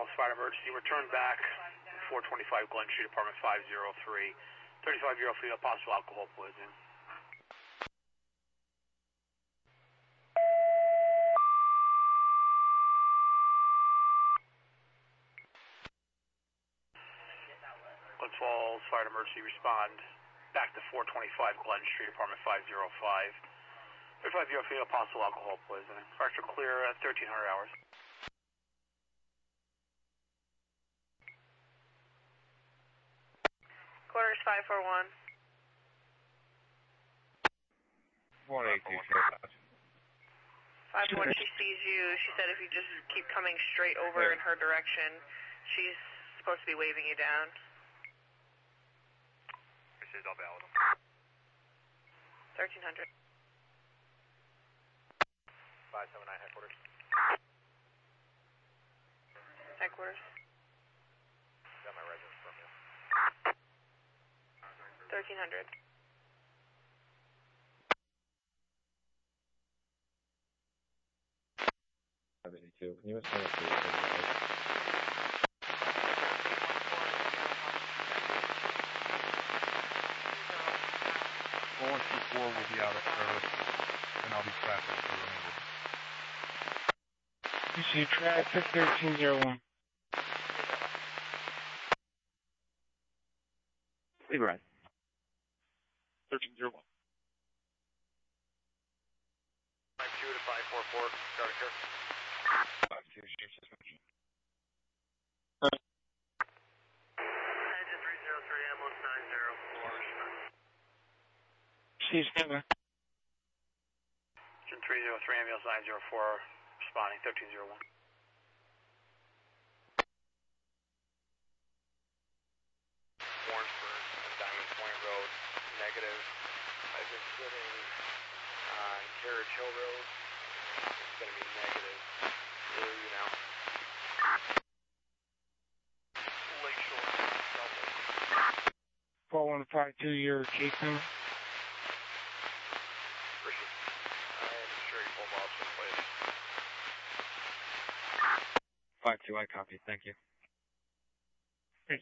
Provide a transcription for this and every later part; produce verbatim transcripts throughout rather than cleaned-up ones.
Falls Fire Emergency, return back four twenty-five Glen Street, apartment five oh three. thirty-five-year-old female, possible alcohol poisoning. Glen Falls Fire Emergency, respond back to four twenty-five Glen Street, apartment five oh five. thirty-five-year-old female, possible alcohol poisoning. Fire truck clear at thirteen hundred hours. Quarters five four one. one eighty-two. five one, she sees you. She said if you just keep coming straight over Yeah. in her direction, she's supposed to be waving you down. This is all valid. thirteen hundred. five seven nine headquarters. Headquarters. Got my residence from you. thirteen hundred. seventy-two. Can you assign it to four one two four will be out of service, and I'll be traffic for the You see traffic thirteen oh one. Leave right. thirteen oh one. five two to five four four. Start here. five two, shift suspension. Engine three zero three, ambulance nine zero four. She's never. Engine three oh three, ambulance nine oh four, responding thirteen oh one. Warrensburg and Diamond Point Road, negative. I've been sitting on Carriage Hill Road. It's going to be negative. Where are you now? Lakeshore, South Lake. four one five two, your case number. Appreciate it. I'm sure you pulled off someplace. five two, I copy. Thank you. It's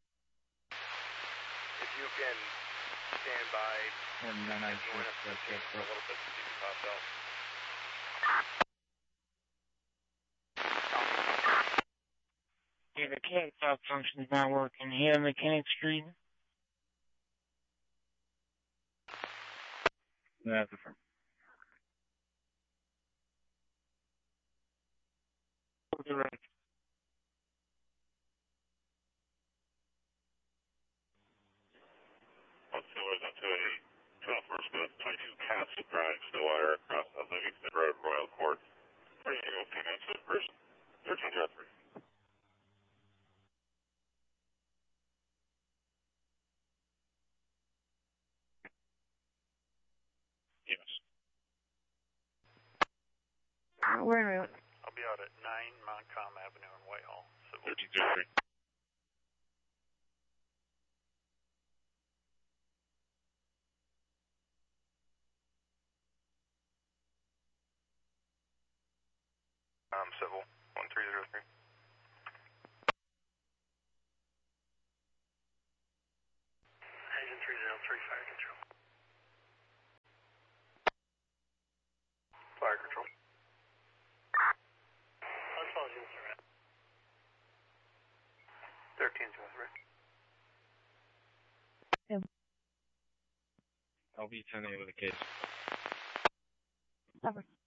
If you can stand by one nine nine and join us for a little bit to see if you pass out. yeah, the cat stop function's not working. Here on Mechanic Street. That's the firm. Right. Whatsoever to a twelve-four Smith, twenty-two Cats Drive, Stillwater, across the Livingston Road, Royal Court. Pretty single female to person, thirteen oh three. Yes. Uh, we're en route. I'll be out at nine Montcalm Avenue in Whitehall. Civil. thirteen oh three. Um, civil, one three zero three. Engine three zero three, fire control. Fire control. Let's follow you, sir. thirteen oh three. I'll be ten A with a case. Cover.